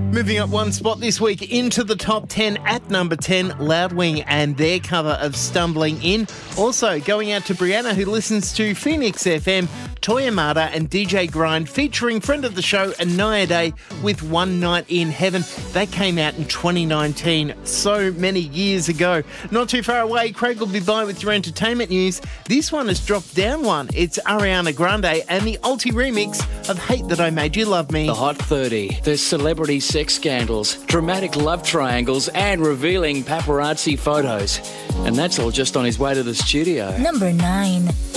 Moving up one spot this week into the top 10 at number 10, Loudwing and their cover of Stumbling In. Also going out to Brianna, who listens to Phoenix FM, Toyamada and DJ Grind featuring friend of the show Anaya Day with One Night in Heaven. They came out in 2019, so many years ago. Not too far away, Craig will be by with your entertainment news. This one has dropped down one. It's Ariana Grande and the Ulti remix of Hate That I Made You Love Me. The Hot 30. There's celebrity sex scandals, dramatic love triangles and revealing paparazzi photos. And that's all just on his way to the studio. Number 9.